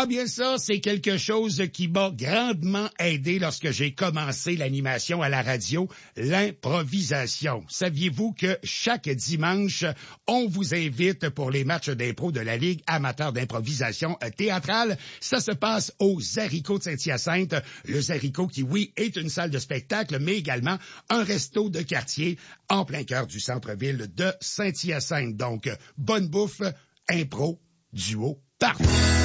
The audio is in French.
Ah bien ça, c'est quelque chose qui m'a grandement aidé lorsque j'ai commencé l'animation à la radio, l'improvisation. Saviez-vous que chaque dimanche, on vous invite pour les matchs d'impro de la Ligue amateur d'improvisation théâtrale? Ça se passe au Zarico de Saint-Hyacinthe. Le Zarico qui, oui, est une salle de spectacle, mais également un resto de quartier en plein cœur du centre-ville de Saint-Hyacinthe. Donc, bonne bouffe, impro, duo, parfait.